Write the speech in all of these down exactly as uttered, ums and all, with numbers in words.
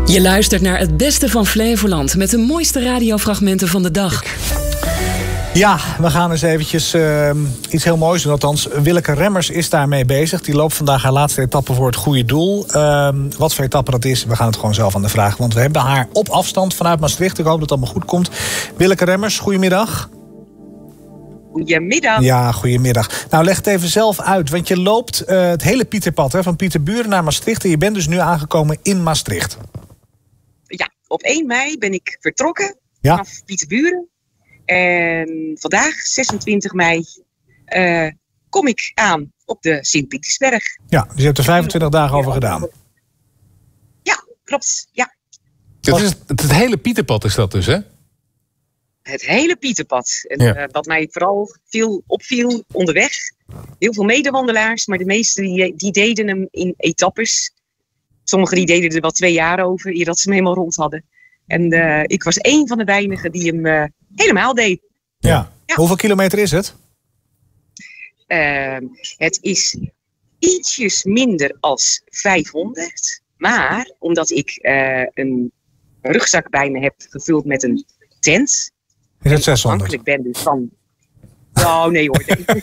Je luistert naar het beste van Flevoland met de mooiste radiofragmenten van de dag. Ja, we gaan eens eventjes uh, iets heel moois doen. Althans, Willeke Remmers is daarmee bezig. Die loopt vandaag haar laatste etappe voor het goede doel. Uh, wat voor etappe dat is, we gaan het gewoon zelf aan de vraag. Want we hebben haar op afstand vanuit Maastricht. Ik hoop dat het allemaal goed komt. Willeke Remmers, goedemiddag. Goedemiddag. Ja, goedemiddag. Nou, leg het even zelf uit. Want je loopt uh, het hele Pieterpad, hè, van Pieterburen naar Maastricht. En je bent dus nu aangekomen in Maastricht. Ja, op één mei ben ik vertrokken ja. vanaf Pieterburen. En vandaag, zesentwintig mei, uh, kom ik aan op de Sint-Pietersberg. Ja, dus je hebt er vijfentwintig dagen over gedaan. Ja, klopt. Ja. Het, is, het, het hele Pieterpad is dat dus, hè? Het hele Pieterpad. En, ja. uh, wat mij vooral veel opviel onderweg. Heel veel medewandelaars, maar de meesten die, die deden hem in etappes. Sommigen die deden er wel twee jaar over, eer dat ze hem helemaal rond hadden. En uh, ik was één van de weinigen die hem uh, helemaal deed. Ja. Ja. Hoeveel kilometer is het? Uh, het is ietsjes minder als vijfhonderd. Maar omdat ik uh, een rugzak bij me heb gevuld met een tent. Is het zeshonderd? Afhankelijk ben dus van... Oh, nee hoor. Nee.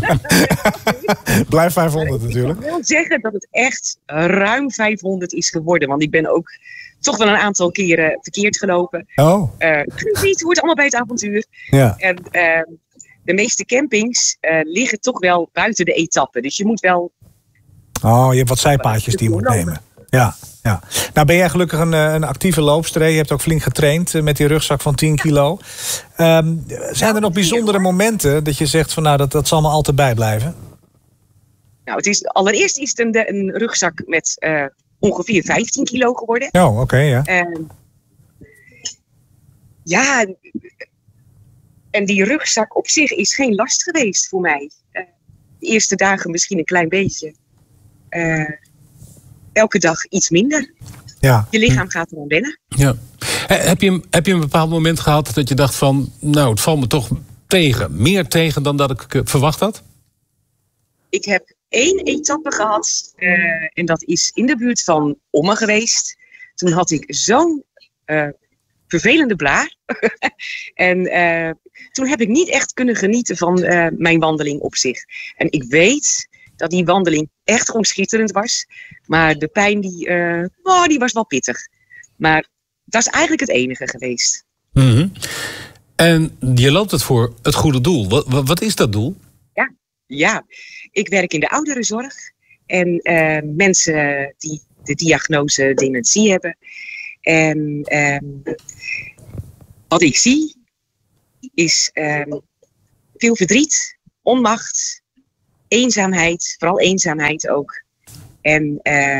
Blijf vijfhonderd natuurlijk. Ik wil zeggen dat het echt ruim vijfhonderd is geworden. Want ik ben ook toch wel een aantal keren verkeerd gelopen. Oh. Uh, het hoort allemaal bij het avontuur. Ja. En uh, de meeste campings uh, liggen toch wel buiten de etappe. Dus je moet wel... Oh, je hebt wat zijpaadjes die je moet nemen. Ja, ja. Nou ben jij gelukkig een, een actieve loopster. Je hebt ook flink getraind met die rugzak van tien kilo. Um, zijn er nog bijzondere momenten dat je zegt van nou dat, dat zal me altijd bijblijven? Nou, het is, allereerst is het een, een rugzak met uh, ongeveer vijftien kilo geworden. Oh, oké, okay, ja. Uh, ja, en die rugzak op zich is geen last geweest voor mij. Uh, de eerste dagen misschien een klein beetje. Uh, elke dag iets minder. Ja. Je lichaam gaat eraan wennen. Ja. Heb je, heb je een bepaald moment gehad dat je dacht van... nou, het valt me toch tegen. Meer tegen dan dat ik verwacht had? Ik heb één etappe gehad. Uh, en dat is in de buurt van Ommen geweest. Toen had ik zo'n uh, vervelende blaar. en uh, toen heb ik niet echt kunnen genieten van uh, mijn wandeling op zich. En ik weet... dat die wandeling echt gewoon schitterend was. Maar de pijn, die, uh, oh, die was wel pittig. Maar dat is eigenlijk het enige geweest. Mm-hmm. En je loopt het voor het goede doel. Wat, wat is dat doel? Ja, ja, ik werk in de ouderenzorg. En uh, mensen die de diagnose dementie hebben. En uh, wat ik zie is uh, veel verdriet, onmacht... eenzaamheid, vooral eenzaamheid ook. En uh,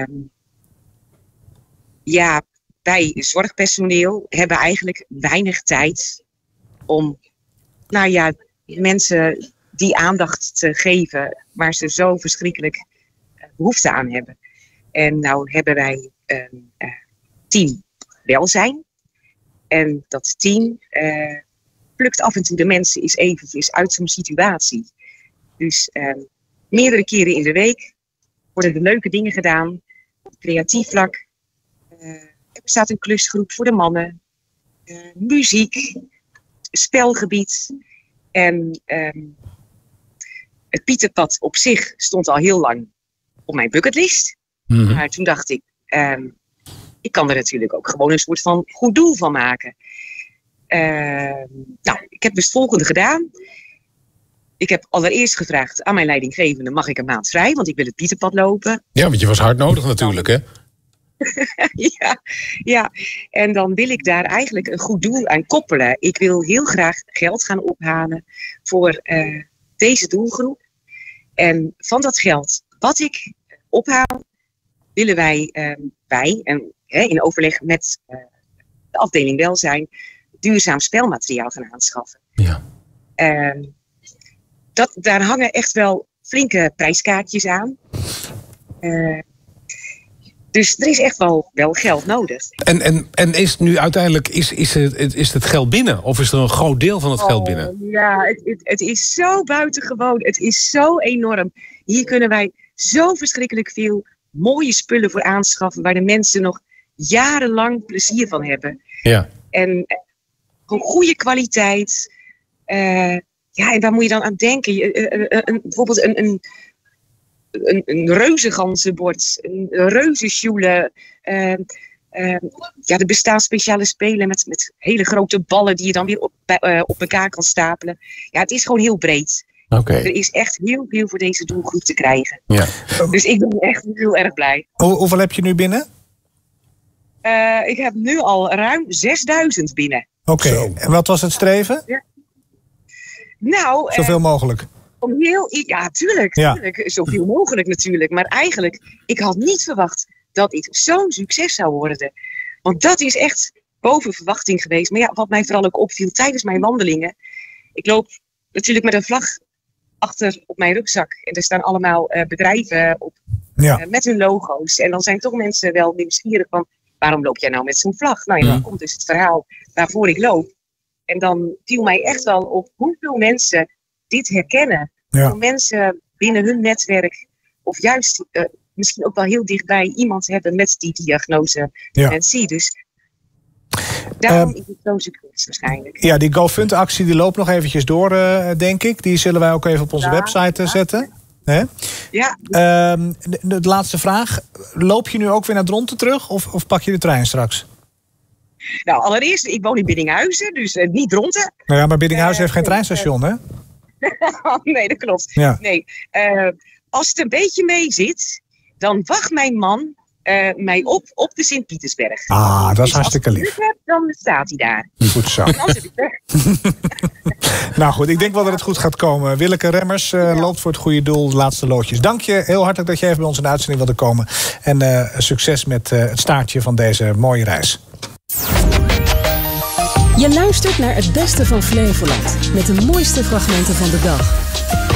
ja, wij zorgpersoneel hebben eigenlijk weinig tijd om, nou ja, mensen die aandacht te geven waar ze zo verschrikkelijk behoefte aan hebben. En nou hebben wij een uh, team welzijn. En dat team uh, plukt af en toe de mensen eens eventjes uit zo'n situatie. Dus uh, meerdere keren in de week worden er leuke dingen gedaan. Creatief vlak. Uh, er bestaat een klusgroep voor de mannen. Uh, muziek. Spelgebied. En um, het Pieterpad op zich stond al heel lang op mijn bucketlist. Mm-hmm. Maar toen dacht ik, um, ik kan er natuurlijk ook gewoon een soort van goed doel van maken. Uh, nou, ik heb dus het volgende gedaan. Ik heb allereerst gevraagd aan mijn leidinggevende... mag ik een maand vrij, want ik wil het Pieterpad lopen. Ja, want je was hard nodig natuurlijk, hè? ja, ja, en dan wil ik daar eigenlijk een goed doel aan koppelen. Ik wil heel graag geld gaan ophalen voor uh, deze doelgroep. En van dat geld wat ik ophaal... willen wij, uh, wij en, hè, in overleg met uh, de afdeling welzijn... duurzaam spelmateriaal gaan aanschaffen. Ja. Uh, Dat, daar hangen echt wel flinke prijskaartjes aan. Uh, dus er is echt wel, wel geld nodig. En, en, en is nu uiteindelijk is, is, het, is het geld binnen? Of is er een groot deel van het oh, geld binnen? Ja, het, het, het is zo buitengewoon. Het is zo enorm. Hier kunnen wij zo verschrikkelijk veel mooie spullen voor aanschaffen... waar de mensen nog jarenlang plezier van hebben. Ja. En gewoon goede kwaliteit. Uh, ja, en waar moet je dan aan denken? Je, uh, uh, een, bijvoorbeeld een, een, een, een reuzenganzenbord, een reuzensjoelen. Uh, uh, ja, er bestaan speciale spelen met, met hele grote ballen die je dan weer op, uh, op elkaar kan stapelen. Ja, het is gewoon heel breed. Okay. Er is echt heel veel voor deze doelgroep te krijgen. Ja. Dus ik ben echt heel erg blij. Hoe, hoeveel heb je nu binnen? Uh, ik heb nu al ruim zesduizend binnen. Oké, okay. En wat was het streven? Ja. Nou, zoveel uh, mogelijk. Om heel, ja, tuurlijk, tuurlijk. Ja. Zoveel mogelijk natuurlijk. Maar eigenlijk, ik had niet verwacht dat dit zo'n succes zou worden. Want dat is echt boven verwachting geweest. Maar ja, wat mij vooral ook opviel tijdens mijn wandelingen. Ik loop natuurlijk met een vlag achter op mijn rugzak. En er staan allemaal uh, bedrijven op ja. uh, met hun logo's. En dan zijn toch mensen wel nieuwsgierig van, waarom loop jij nou met zo'n vlag? Nou ja, dan komt dus het verhaal waarvoor ik loop. En dan viel mij echt wel op hoeveel mensen dit herkennen. Ja. Hoeveel mensen binnen hun netwerk, of juist uh, misschien ook wel heel dichtbij iemand hebben met die diagnose ja. dementie. Dus daarom uh, is het zo'n succes waarschijnlijk. Ja, die GoFund-actie die loopt nog eventjes door, uh, denk ik. Die zullen wij ook even op onze ja, website uh, zetten. Hè? Ja. Uh, de, de, de laatste vraag. Loop je nu ook weer naar Dronten terug of, of pak je de trein straks? Nou, allereerst, ik woon in Biddinghuizen, dus uh, niet Dronten. Nou ja, maar Biddinghuizen uh, heeft geen treinstation, hè? Nee, dat klopt. Ja. Nee. Uh, als het een beetje mee zit, dan wacht mijn man uh, mij op op de Sint-Pietersberg. Ah, dat is dus hartstikke lief. Als ik heb, dan staat hij daar. Goed zo. En anders is het weg. Nou goed, ik denk wel dat het goed gaat komen. Willeke Remmers uh, ja. loopt voor het goede doel, de laatste loodjes. Dank je heel hartelijk dat je even bij ons in de uitzending wilde komen. En uh, succes met uh, het staartje van deze mooie reis. Je luistert naar het beste van Flevoland met de mooiste fragmenten van de dag.